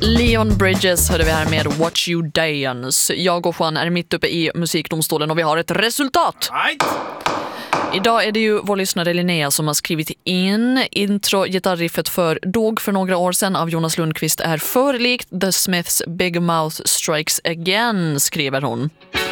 Leon Bridges hörde vi här med Watch You Dance. Jag och Juan är mitt uppe i musikdomstolen och vi har ett resultat. Right. Idag är det ju vår lyssnare Linnea som har skrivit in intro-gitarriffet för Dog för några år sedan av Jonas Lundqvist är för likt The Smiths Big Mouth Strikes Again, skriver hon.